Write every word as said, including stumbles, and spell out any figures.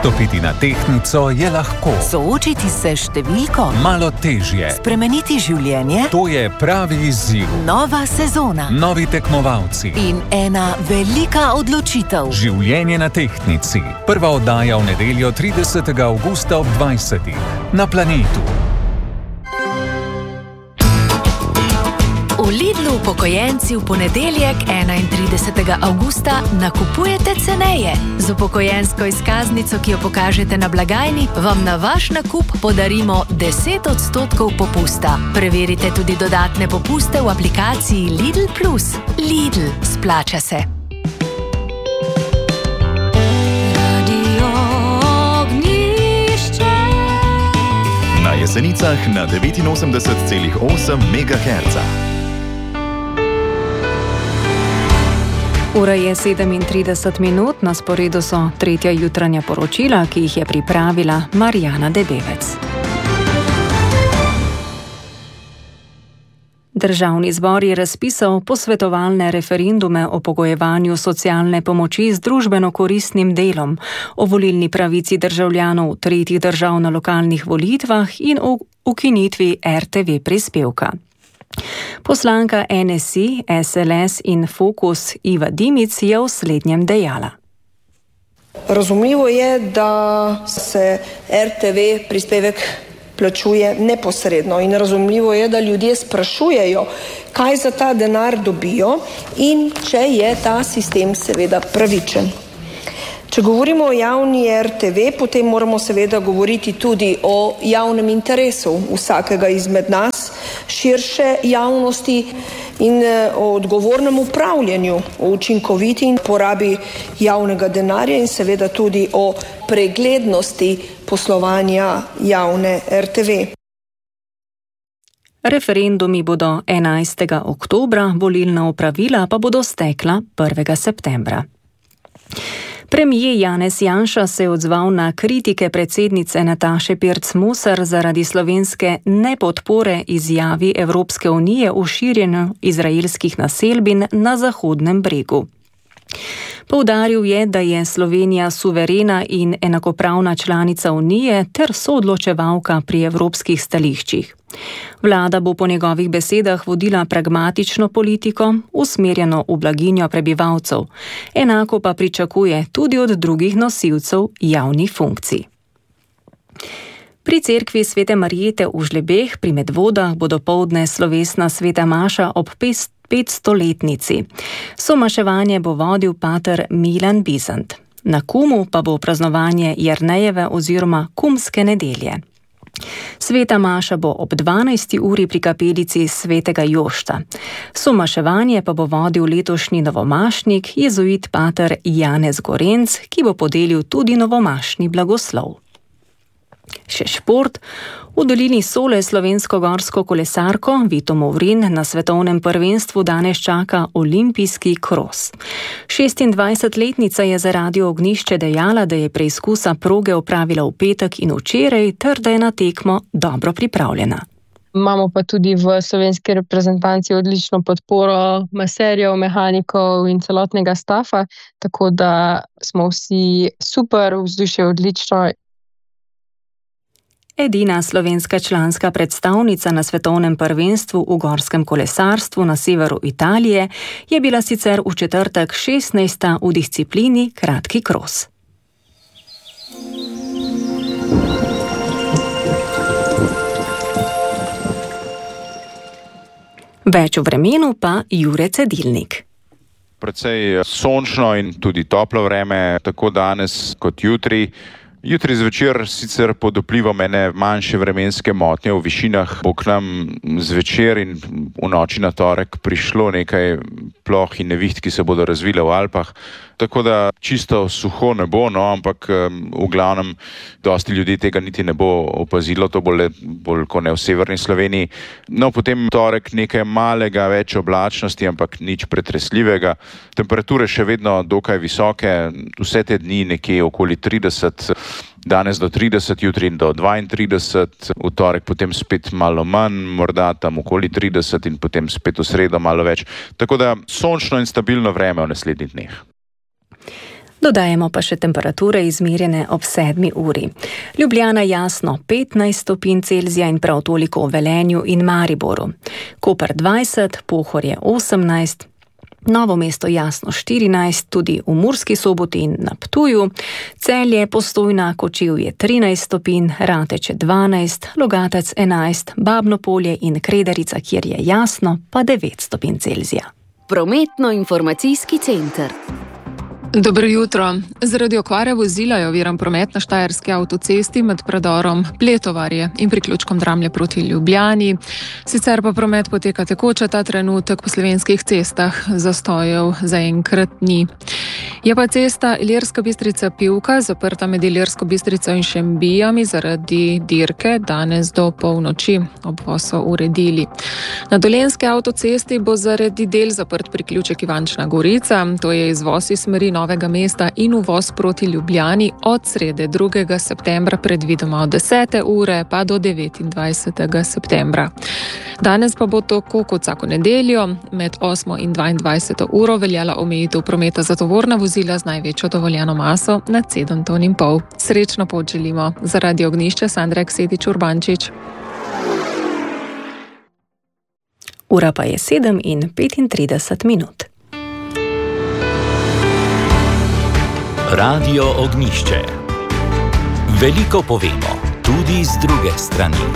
Stopiti na tehtnico je lahko. Soočiti se s številko Malo težje. Spremeniti življenje. To je pravi izziv. Nova sezona. Novi tekmovalci. In ena velika odločitev. Življenje na tehtnici. Prva oddaja v nedeljo tridesetega avgusta ob dvajsetih. Na Planetu. V Lidlu upokojenci v ponedeljek enaintridesetega avgusta nakupujete ceneje. Z upokojensko izkaznico, ki jo pokažete na blagajni, vam na vaš nakup podarimo deset odstotkov popusta. Preverite tudi dodatne popuste v aplikaciji Lidl plus. Lidl, splača se. Na Jesenicah na devetinosemdeset celih osem megaherca. Ura je sedemintrideset minut, na sporedu so tretja jutranja poročila, ki jih je pripravila Marjana Debevec. Državni zbor je razpisal posvetovalne referendume o pogojevanju socialne pomoči z družbeno koristnim delom, o volilni pravici državljanov tretjih držav na lokalnih volitvah in o ukinitvi R T V prispevka. Poslanka N S I, S L S in Fokus Iva Dimic je v slednjem dejala. Razumljivo je, da se R T V prispevek plačuje neposredno in razumljivo je, da ljudje sprašujejo, kaj za ta denar dobijo in če je ta sistem seveda pravičen. Če govorimo o javni R T V, potem moramo seveda govoriti tudi o javnem interesu vsakega izmed nas, širše javnosti in o odgovornem upravljanju, o učinkoviti porabi javnega denarja in seveda tudi o preglednosti poslovanja javne R T V. Referendumi bodo enajstega oktobra, volilna opravila pa bodo stekla prvega septembra. Premijer Janez Janša se je odzval na kritike predsednice Nataše Pirc Musar zaradi slovenske nepodpore izjavi Evropske unije o širjenju izraelskih naselbin na Zahodnem bregu. Poudaril je, da je Slovenija suverena in enakopravna članica Unije ter soodločevalka pri evropskih stališčih. Vlada bo po njegovih besedah vodila pragmatično politiko, usmerjeno v blaginjo prebivalcev, enako pa pričakuje tudi od drugih nosilcev javnih funkcij. Pri cerkvi Svete Marijete v Žlebeh pri Medvodah bo dopoldne slovesna sveta maša ob petstoletnici. Somaševanje bo vodil pater Milan Bizant. Na Kumu pa bo praznovanje Jernejeve oziroma Kumske nedelje. Sveta maša bo ob dvanajsti uri pri kapelici Svetega Jošta. Somaševanje pa bo vodil letošnji novomašnik, jezuit pater Janez Gorenc, ki bo podelil tudi novomašni blagoslov. Še šport. V dolini Sole slovensko gorsko kolesarko Vito Movrin na svetovnem prvenstvu danes čaka olimpijski kros. šestindvajsetletnica je za Radio Ognjišče dejala, da je preizkusa proge opravila v petek in včeraj ter da je na tekmo dobro pripravljena. Imamo pa tudi v slovenski reprezentanci odlično podporo maserjev, mehanikov in celotnega stafa, tako da smo vsi super, vzdušje odlično. Edina slovenska članska predstavnica na svetovnem prvenstvu v gorskem kolesarstvu na severu Italije je bila sicer v četrtek šestnajsta v disciplini kratki kros. Več o vremenu pa Jure Cedilnik. Precej sončno in tudi toplo vreme, tako danes kot jutri. Jutri zvečer sicer pod vplivom ene manjše vremenske motnje v višinah bo k nam zvečer in v noči na torek prišlo nekaj ploh in neviht, ki se bodo razvile v Alpah. Tako da čisto suho ne bo, no, ampak v glavnem dosti ljudi tega niti ne bo opazilo, to bolj, bolj kot ne v severni Sloveniji. No, potem torek nekaj malega več oblačnosti, ampak nič pretresljivega. Temperature še vedno dokaj visoke, vse te dni nekje okoli trideset, danes do trideset, jutri do dvaintrideset, v torek potem spet malo manj, morda tam okoli trideset in potem spet v sredo malo več. Tako da sončno in stabilno vreme v naslednjih dneh. Dodajemo pa še temperature izmerjene ob sedmi uri. Ljubljana jasno petnajst stopinj Celzija in prav toliko v Velenju in Mariboru. Koper dvajset, Pohorje osemnajst, Novo mesto jasno štirinajst, tudi v Murski Soboti in na Ptuju, Celje, Postojna, Kočevje trinajst stopinj, Rateče dvanajst, Logatec enajst, Babno Polje in Kredarica, kjer je jasno, pa devet stopinj Celzija. Prometno-informacijski center. Dobro jutro. Zaradi okvare vozila je oviran promet na štajerski avtocesti med predorom Pletovarje in priključkom Dramlje proti Ljubljani. Sicer pa promet poteka tekoče ta trenutek po slovenskih cestah, zastojev zaenkrat ni. Je pa cesta Ilirska Bistrica-Pivka zaprta med Ilirsko Bistrico in Šembijami zaradi dirke danes do polnoči. Obvoz so uredili. Na Dolenjski avtocesti bo zaradi del zaprt priključek Ivančna Gorica, to je izvoz iz smeri Novega mesta in uvoz proti Ljubljani od srede drugega septembra predvidoma od desete ure pa do devetindvajsetega septembra. Danes pa bo tako kot vsako nedeljo med osmo in dvaindvajseto uro veljala omejitev prometa za tovorna vozila z največjo dovoljeno maso nad sedem ton in pol. Srečno pot želimo. Zaradi Ognjišča Sandra Ksetič Urbančič. Ura pa je sedem in petintrideset minut. Radio Ognjišče. Veliko povemo, tudi z druge strani.